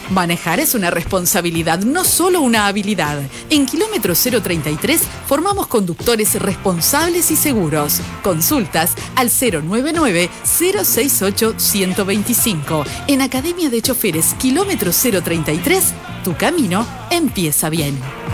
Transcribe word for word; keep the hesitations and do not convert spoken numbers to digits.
Manejar es una responsabilidad, no solo una habilidad. En Kilómetro cero treinta y tres formamos conductores responsables y seguros. Consultas al cero nueve nueve, cero seis ocho, uno cero dos cinco. En Academia de Choferes Kilómetro cero treinta y tres, tu camino empieza bien.